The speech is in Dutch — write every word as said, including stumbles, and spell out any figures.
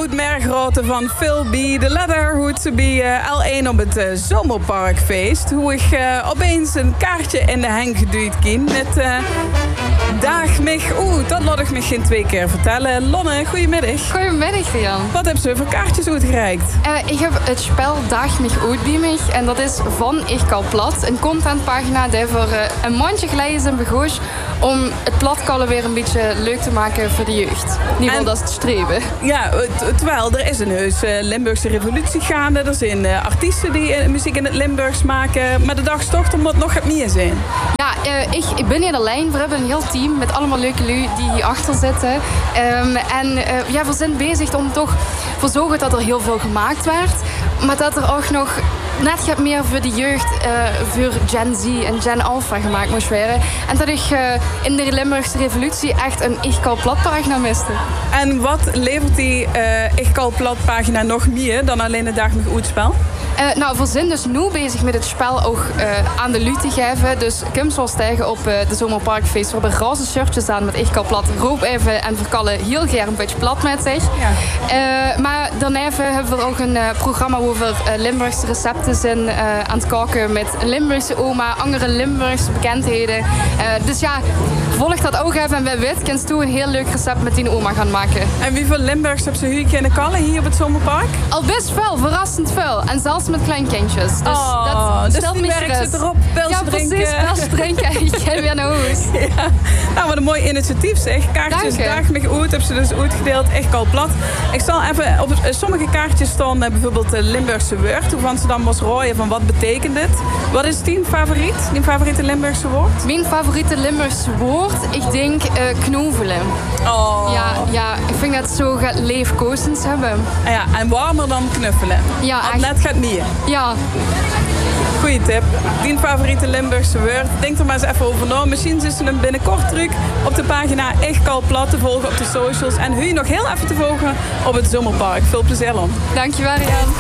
Oud-mergrote van Phil B. De Leatherhood B. Uh, L één op het uh, Zomerparkfeest. Hoe ik uh, opeens een kaartje in de hang geduwd kin. Met uh, Daag mich. Oeh, dat laat ik me geen twee keer vertellen. Lonne, goedemiddag. Goedemiddag, Rian. Wat hebben ze voor kaartjes uitgereikt? Uh, ik heb het spel Daag mich uit bij mij. En dat is van Ich Kal Plat. Een contentpagina die voor uh, een maandje geleden is in begonnen om het platkallen weer een beetje leuk te maken voor de jeugd. In ieder geval, dat is het streven. Ja, terwijl er is een heus uh, Limburgse revolutie gaande. Er zijn uh, artiesten die uh, muziek in het Limburgs maken. Maar de dagstocht moet nog het meer zijn. Ja, uh, ik, ik ben hier alleen. We hebben een heel team met allemaal leuke lui die hier achter zitten. Um, en uh, ja, we zijn bezig om toch voor te zorgen dat er heel veel gemaakt werd. Maar dat er ook nog net gaat meer voor de jeugd, uh, voor Gen Z en Gen Alpha gemaakt moest worden. En dat ik uh, in de Limburgse revolutie echt een Ich Kal Plat pagina miste. En wat levert die uh, Ich Kal Plat pagina nog meer dan alleen het Daag mich uit spel? Uh, nou, we zijn dus nu bezig met het spel ook uh, aan de lui te geven. Dus kom zo stijgen op uh, de Zomerparkfeest. We hebben roze shirtjes aan met Ich Kal Plat. Roop even en verkallen heel graag een beetje plat met zich. Ja. Uh, maar daarna hebben we ook een uh, programma over uh, Limburgse recepten zijn uh, aan het koken met een Limburgse oma, andere Limburgse bekendheden. Uh, dus ja, volg dat ook even en wie weet, kan je een heel leuk recept met die oma gaan maken. En wie veel Limburgs heb ze hier kunnen kallen hier op het Zomerpark? Al best veel, verrassend veel. En zelfs met klein kindjes. Dus oh, dat dus stelt die me werk zit erop, pils ja, drinken. Ja, precies, pils drinken. Ik ga weer naar huis. Ja. Nou, wat een mooi initiatief zeg. Kaartjes Daag mich uit, hebben ze dus uitgedeeld. Ich Kal Plat. Ik zal even op het, sommige kaartjes staan bijvoorbeeld de Limburgse woord. Hoe ze dan moest rooien van wat betekent dit. Wat is die favoriet? Die favoriete Limburgse woord? Mijn favoriete Limburgse woord? Ik denk uh, knoevelen. Oh. Ja, ja, ik vind dat zo gaat leefkozends hebben. Ja, en warmer dan knuffelen. Ja, echt. Net gaat meer. Ja. Goeie tip. Die favoriete Limburgse woord. Denk er maar eens even over na. Misschien is ze hem binnenkort terug op de pagina Ich Kal Plat te volgen op de socials. En u nog heel even te volgen op het Zomerpark. Veel plezier, Lon. Dankjewel, Rian.